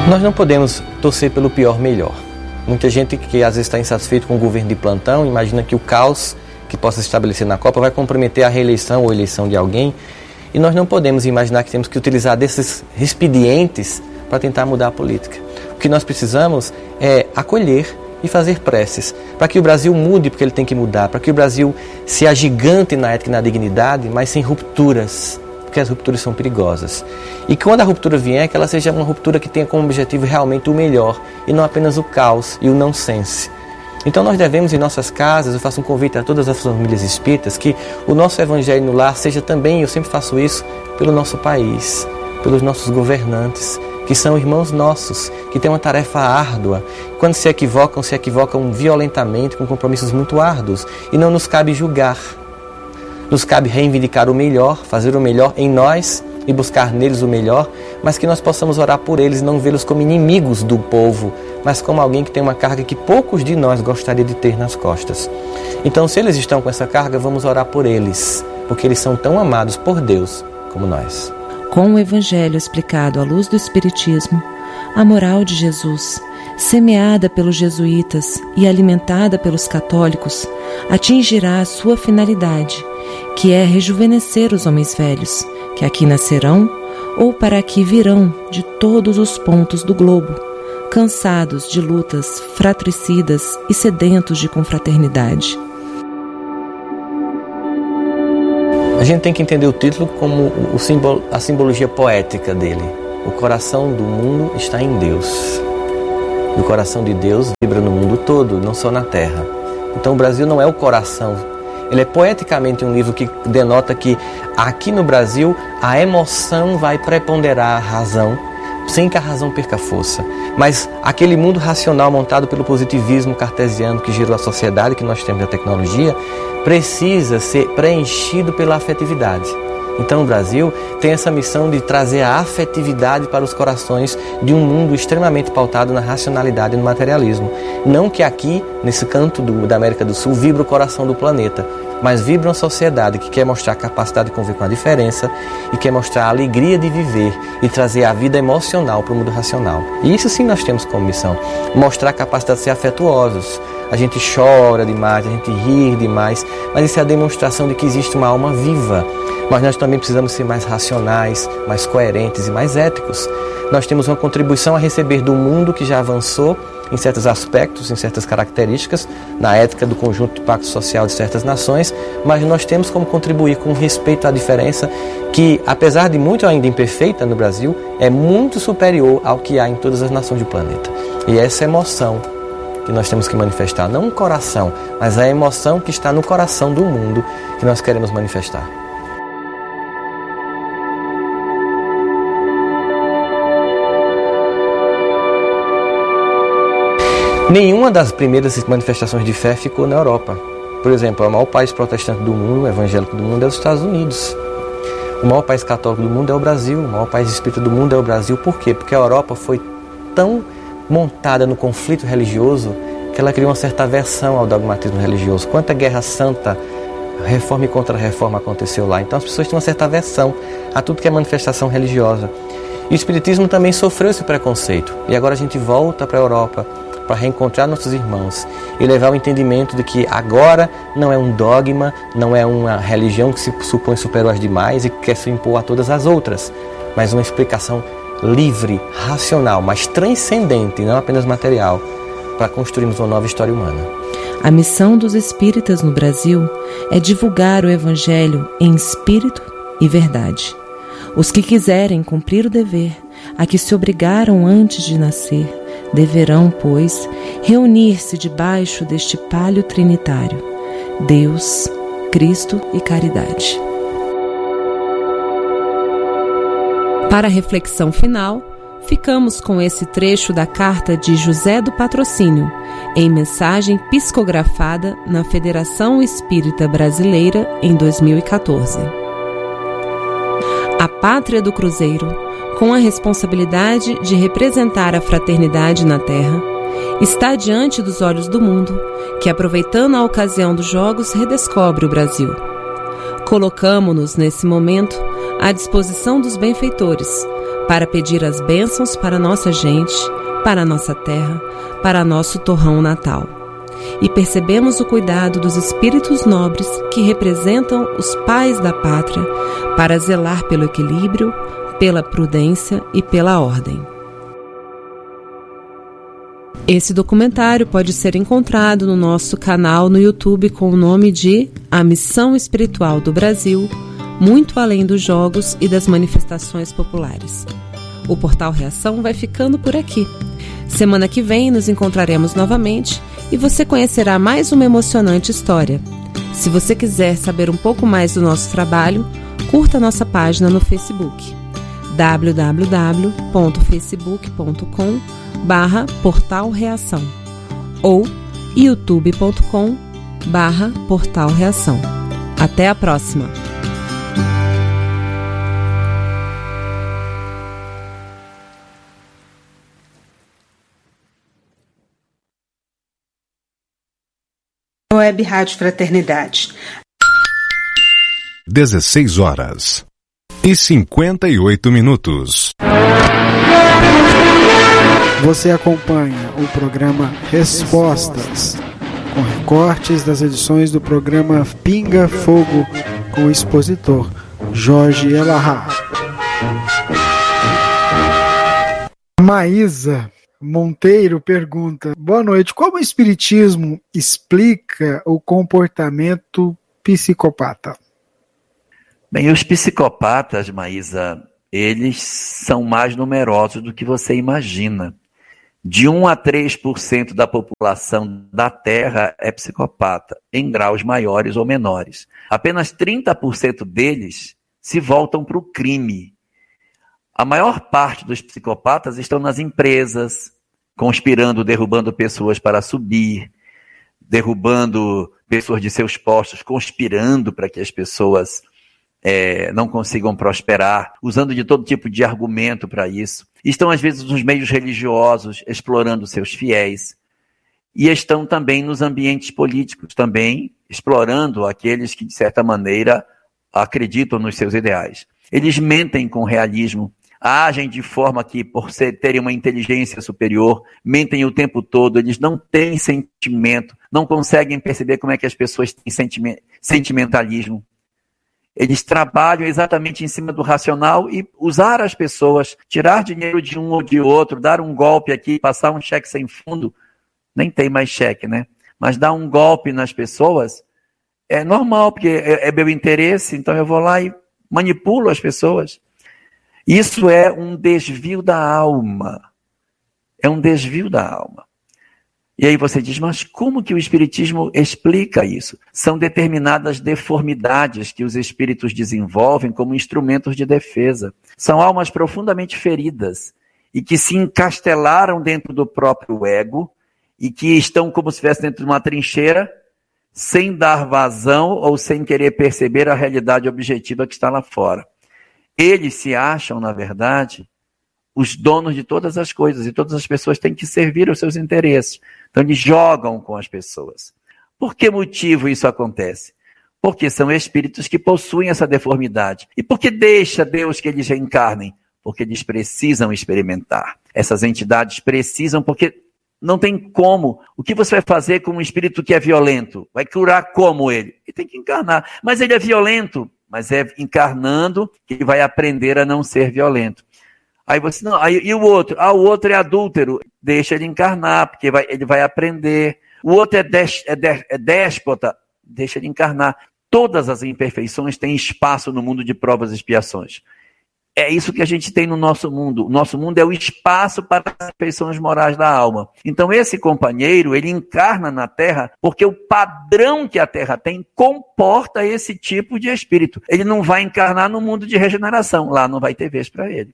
Nós não podemos torcer pelo pior melhor. Muita gente que às vezes está insatisfeito com o governo de plantão imagina que o caos que possa se estabelecer na Copa vai comprometer a reeleição ou eleição de alguém. E nós não podemos imaginar que temos que utilizar desses expedientes para tentar mudar a política. O que nós precisamos é acolher e fazer preces para que o Brasil mude, porque ele tem que mudar, para que o Brasil se agigante na ética e na dignidade, mas sem rupturas, porque as rupturas são perigosas. E quando a ruptura vier, que ela seja uma ruptura que tenha como objetivo realmente o melhor e não apenas o caos e o nonsense. Então nós devemos, em nossas casas, eu faço um convite a todas as famílias espíritas, que o nosso evangelho no lar seja também, eu sempre faço isso, pelo nosso país, pelos nossos governantes, que são irmãos nossos, que têm uma tarefa árdua. Quando se equivocam violentamente, com compromissos muito árduos, e não nos cabe julgar. Nos cabe reivindicar o melhor, fazer o melhor em nós e buscar neles o melhor, mas que nós possamos orar por eles, não vê-los como inimigos do povo, mas como alguém que tem uma carga que poucos de nós gostariam de ter nas costas. Então, se eles estão com essa carga, vamos orar por eles, porque eles são tão amados por Deus como nós. Com o Evangelho explicado à luz do Espiritismo, a moral de Jesus, semeada pelos jesuítas e alimentada pelos católicos, atingirá a sua finalidade, que é rejuvenescer os homens velhos, que aqui nascerão ou para aqui virão de todos os pontos do globo, cansados de lutas fratricidas e sedentos de confraternidade. A gente tem que entender o título como a simbologia poética dele. O coração do mundo está em Deus. E o coração de Deus vibra no mundo todo, não só na Terra. Então o Brasil não é o coração. Ele é poeticamente um livro que denota que aqui no Brasil a emoção vai preponderar a razão, sem que a razão perca força. Mas aquele mundo racional montado pelo positivismo cartesiano que gerou a sociedade que nós temos da tecnologia, precisa ser preenchido pela afetividade. Então o Brasil tem essa missão de trazer a afetividade para os corações de um mundo extremamente pautado na racionalidade e no materialismo. Não que aqui, nesse canto da América do Sul, vibra o coração do planeta, mas vibra uma sociedade que quer mostrar a capacidade de conviver com a diferença e quer mostrar a alegria de viver e trazer a vida emocional para o mundo racional. E isso sim nós temos como missão, mostrar a capacidade de ser afetuosos. A gente chora demais, a gente ri demais, mas isso é a demonstração de que existe uma alma viva. Mas nós também precisamos ser mais racionais, mais coerentes e mais éticos. Nós temos uma contribuição a receber do mundo que já avançou em certos aspectos, em certas características, na ética do conjunto do pacto social de certas nações, mas nós temos como contribuir com respeito à diferença que, apesar de muito ainda imperfeita no Brasil, é muito superior ao que há em todas as nações do planeta. E essa emoção que nós temos que manifestar, não o coração, mas a emoção que está no coração do mundo que nós queremos manifestar. Nenhuma das primeiras manifestações de fé ficou na Europa. Por exemplo, o maior país protestante do mundo, evangélico do mundo, é os Estados Unidos. O maior país católico do mundo é o Brasil. O maior país espírita do mundo é o Brasil. Por quê? Porque a Europa foi tão montada no conflito religioso que ela criou uma certa aversão ao dogmatismo religioso. Quanta guerra santa, reforma e contra-reforma aconteceu lá. Então as pessoas têm uma certa aversão a tudo que é manifestação religiosa. E o espiritismo também sofreu esse preconceito. E agora a gente volta para a Europa para reencontrar nossos irmãos e levar o entendimento de que agora não é um dogma, não é uma religião que se supõe superior às demais e que quer se impor a todas as outras, mas uma explicação livre, racional, mas transcendente, não apenas material, para construirmos uma nova história humana. A missão dos espíritas no Brasil é divulgar o Evangelho em espírito e verdade. Os que quiserem cumprir o dever a que se obrigaram antes de nascer, deverão, pois, reunir-se debaixo deste palio trinitário, Deus, Cristo e caridade. Para a reflexão final, ficamos com esse trecho da carta de José do Patrocínio, em mensagem psicografada na Federação Espírita Brasileira em 2014. A Pátria do Cruzeiro, com a responsabilidade de representar a fraternidade na Terra, está diante dos olhos do mundo, que, aproveitando a ocasião dos Jogos, redescobre o Brasil. Colocamo-nos, nesse momento, à disposição dos benfeitores, para pedir as bênçãos para nossa gente, para nossa terra, para nosso torrão natal. E percebemos o cuidado dos espíritos nobres que representam os pais da pátria para zelar pelo equilíbrio, pela prudência e pela ordem. Esse documentário pode ser encontrado no nosso canal no YouTube com o nome de A Missão Espiritual do Brasil, muito além dos jogos e das manifestações populares. O Portal Reação vai ficando por aqui. Semana que vem nos encontraremos novamente e você conhecerá mais uma emocionante história. Se você quiser saber um pouco mais do nosso trabalho, curta nossa página no Facebook, www.facebook.com/Portal Reação ou youtube.com/Portal Reação. Até a próxima! Web Rádio Fraternidade. 16h58. Você acompanha o programa Respostas, com recortes das edições do programa Pinga Fogo, com o expositor Jorge Elahá. Maísa Monteiro pergunta: boa noite, como o Espiritismo explica o comportamento psicopata? Bem, os psicopatas, Maísa, eles são mais numerosos do que você imagina. De 1 a 3% da população da Terra é psicopata, em graus maiores ou menores. Apenas 30% deles se voltam para o crime. A maior parte dos psicopatas estão nas empresas, conspirando, derrubando pessoas para subir, derrubando pessoas de seus postos, conspirando para que as pessoas não consigam prosperar, usando de todo tipo de argumento para isso. Estão, às vezes, nos meios religiosos, explorando seus fiéis. E estão também nos ambientes políticos, também explorando aqueles que, de certa maneira, acreditam nos seus ideais. Eles mentem com realismo, agem de forma que, por terem uma inteligência superior, mentem o tempo todo, eles não têm sentimento, não conseguem perceber como é que as pessoas têm sentimentalismo. Eles trabalham exatamente em cima do racional e usar as pessoas, tirar dinheiro de um ou de outro, dar um golpe aqui, passar um cheque sem fundo, nem tem mais cheque, né? Mas dar um golpe nas pessoas é normal, porque é meu interesse, então eu vou lá e manipulo as pessoas. Isso é um desvio da alma. É um desvio da alma. E aí você diz, mas como que o Espiritismo explica isso? São determinadas deformidades que os espíritos desenvolvem como instrumentos de defesa. São almas profundamente feridas e que se encastelaram dentro do próprio ego e que estão como se estivessem dentro de uma trincheira sem dar vazão ou sem querer perceber a realidade objetiva que está lá fora. Eles se acham, na verdade, os donos de todas as coisas, e todas as pessoas têm que servir aos seus interesses. Então eles jogam com as pessoas. Por que motivo isso acontece? Porque são espíritos que possuem essa deformidade. E por que deixa Deus que eles reencarnem? Porque eles precisam experimentar. Essas entidades precisam, porque não tem como. O que você vai fazer com um espírito que é violento? Vai curar como ele? Ele tem que encarnar. Mas ele é violento. Mas é encarnando que ele vai aprender a não ser violento. Aí você, não, aí, e o outro? O outro é adúltero. Deixa ele encarnar, porque ele vai aprender. O outro é déspota. Deixa ele encarnar. Todas as imperfeições têm espaço no mundo de provas e expiações. É isso que a gente tem no nosso mundo. O nosso mundo é o espaço para as imperfeições morais da alma. Então esse companheiro, ele encarna na Terra porque o padrão que a Terra tem comporta esse tipo de espírito. Ele não vai encarnar no mundo de regeneração. Lá não vai ter vez para ele.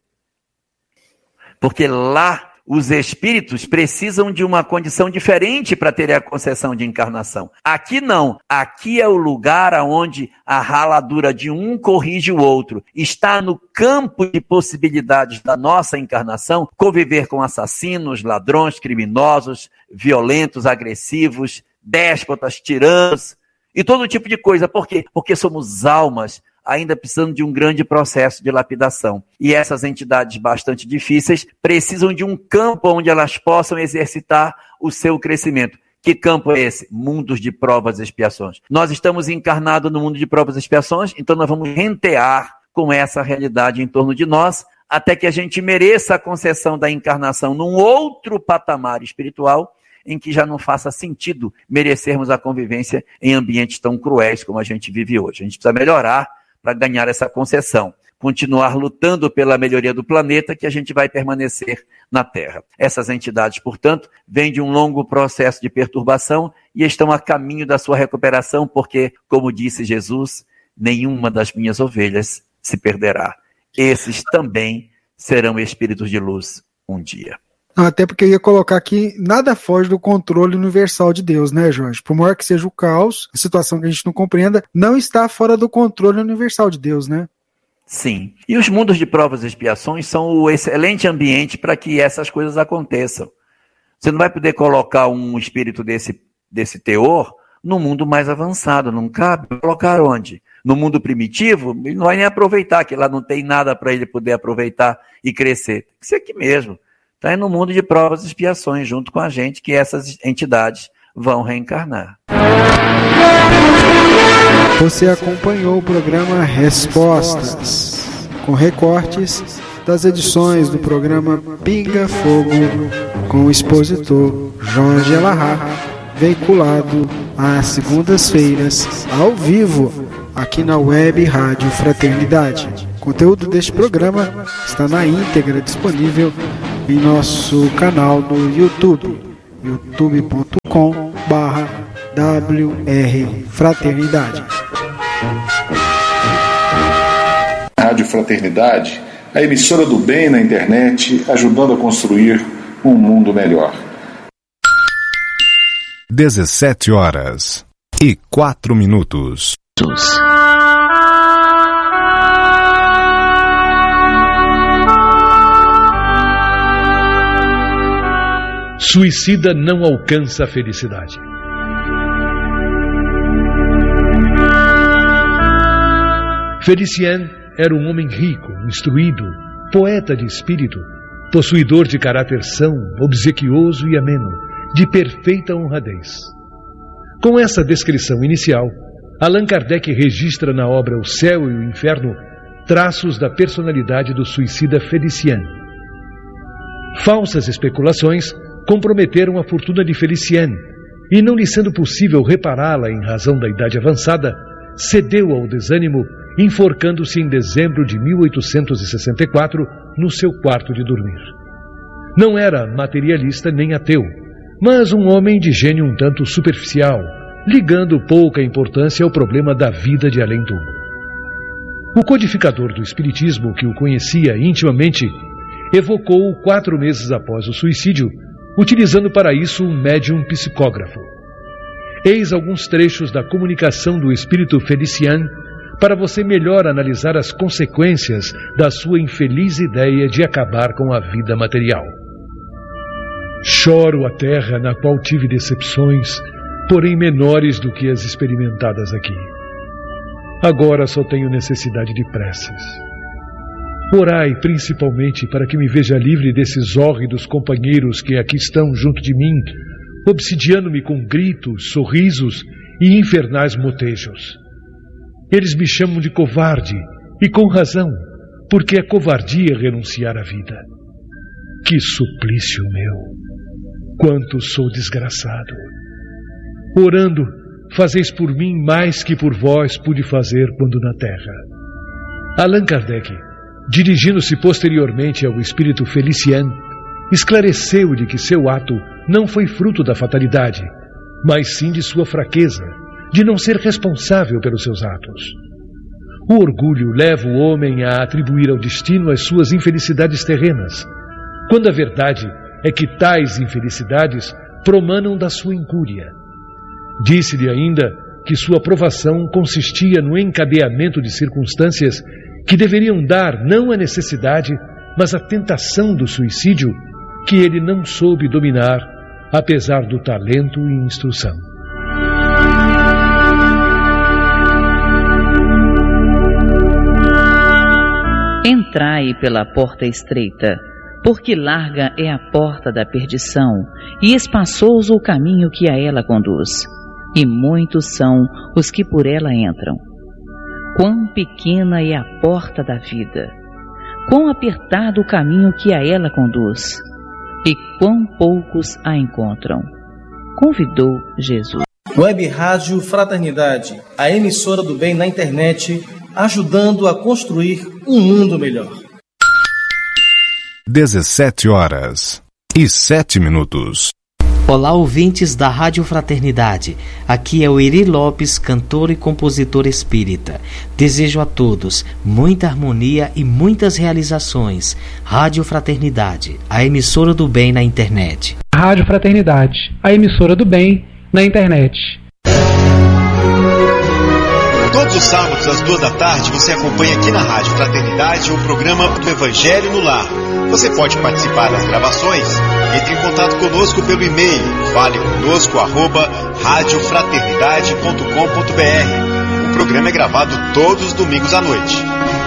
Porque lá os espíritos precisam de uma condição diferente para terem a concessão de encarnação. Aqui não. Aqui é o lugar onde a raladura de um corrige o outro. Está no campo de possibilidades da nossa encarnação conviver com assassinos, ladrões, criminosos, violentos, agressivos, déspotas, tiranos e todo tipo de coisa. Por quê? Porque somos almas ainda precisando de um grande processo de lapidação. E essas entidades bastante difíceis precisam de um campo onde elas possam exercitar o seu crescimento. Que campo é esse? Mundos de provas e expiações. Nós estamos encarnados no mundo de provas e expiações, então nós vamos rentear com essa realidade em torno de nós, até que a gente mereça a concessão da encarnação num outro patamar espiritual, em que já não faça sentido merecermos a convivência em ambientes tão cruéis como a gente vive hoje. A gente precisa melhorar para ganhar essa concessão. Continuar lutando pela melhoria do planeta, que a gente vai permanecer na Terra. Essas entidades, portanto, vêm de um longo processo de perturbação e estão a caminho da sua recuperação, porque, como disse Jesus, nenhuma das minhas ovelhas se perderá. Esses também serão espíritos de luz um dia. Até porque eu ia colocar que nada foge do controle universal de Deus, né, Jorge? Por maior que seja o caos, a situação que a gente não compreenda, não está fora do controle universal de Deus, né? Sim. E os mundos de provas e expiações são o excelente ambiente para que essas coisas aconteçam. Você não vai poder colocar um espírito desse teor no mundo mais avançado, não cabe. Colocar onde? No mundo primitivo, ele não vai nem aproveitar, que lá não tem nada para ele poder aproveitar e crescer. Tem que ser aqui mesmo. Está aí no mundo de provas e expiações, junto com a gente, que essas entidades vão reencarnar. Você acompanhou o programa Respostas, com recortes das edições do programa Pinga Fogo, com o expositor Jorge Elahá, veiculado às segundas-feiras, ao vivo, aqui na Web Rádio Fraternidade. O conteúdo deste programa está na íntegra disponível em nosso canal no YouTube, youtube.com/WR Fraternidade. Rádio Fraternidade, a emissora do bem na internet, ajudando a construir um mundo melhor. 17h04. Suicida não alcança a felicidade. Felicien era um homem rico, instruído, poeta de espírito, possuidor de caráter são, obsequioso e ameno, de perfeita honradez. Com essa descrição inicial, Allan Kardec registra na obra O Céu e o Inferno traços da personalidade do suicida Felicien. Falsas especulações comprometeram a fortuna de Felicien e, não lhe sendo possível repará-la em razão da idade avançada, cedeu ao desânimo, enforcando-se em dezembro de 1864 no seu quarto de dormir. Não era materialista nem ateu, mas um homem de gênio um tanto superficial, ligando pouca importância ao problema da vida de além-túmulo. O codificador do Espiritismo, que o conhecia intimamente, evocou-o 4 meses após o suicídio, utilizando para isso um médium psicógrafo. Eis alguns trechos da comunicação do espírito Felicien para você melhor analisar as consequências da sua infeliz ideia de acabar com a vida material. Choro a terra na qual tive decepções, porém menores do que as experimentadas aqui. Agora só tenho necessidade de preces. Orai principalmente para que me veja livre desses hórridos companheiros que aqui estão junto de mim, obsidiando-me com gritos, sorrisos e infernais motejos. Eles me chamam de covarde, e com razão, porque é covardia renunciar à vida. Que suplício meu! Quanto sou desgraçado! Orando, fazeis por mim mais que por vós pude fazer quando na terra. Allan Kardec, dirigindo-se posteriormente ao espírito Felicien, esclareceu-lhe que seu ato não foi fruto da fatalidade, mas sim de sua fraqueza, de não ser responsável pelos seus atos. O orgulho leva o homem a atribuir ao destino as suas infelicidades terrenas, quando a verdade é que tais infelicidades promanam da sua incúria. Disse-lhe ainda que sua provação consistia no encadeamento de circunstâncias que deveriam dar não a necessidade, mas a tentação do suicídio, que ele não soube dominar, apesar do talento e instrução. Entrai pela porta estreita, porque larga é a porta da perdição, e espaçoso o caminho que a ela conduz, e muitos são os que por ela entram. Quão pequena é a porta da vida, quão apertado o caminho que a ela conduz, e quão poucos a encontram. Convidou Jesus. Web Rádio Fraternidade, a emissora do bem na internet, ajudando a construir um mundo melhor. 17h07. Olá, ouvintes da Rádio Fraternidade. Aqui é o Eri Lopes, cantor e compositor espírita. Desejo a todos muita harmonia e muitas realizações. Rádio Fraternidade, a emissora do bem na internet. Rádio Fraternidade, a emissora do bem na internet. Todos os sábados, às 14h, você acompanha aqui na Rádio Fraternidade o programa do Evangelho no Lar. Você pode participar das gravações. Entre em contato conosco pelo e-mail faleconosco@radiofraternidade.com.br. O programa é gravado todos os domingos à noite.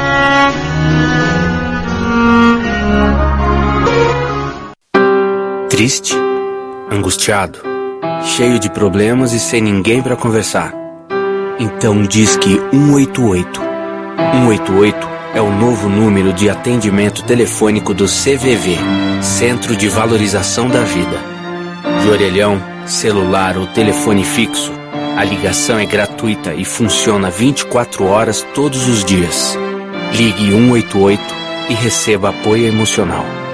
Triste, angustiado, cheio de problemas e sem ninguém para conversar. Então disque 188. 188 é o novo número de atendimento telefônico do CVV, Centro de Valorização da Vida. De orelhão, celular ou telefone fixo, a ligação é gratuita e funciona 24 horas todos os dias. Ligue 188 e receba apoio emocional.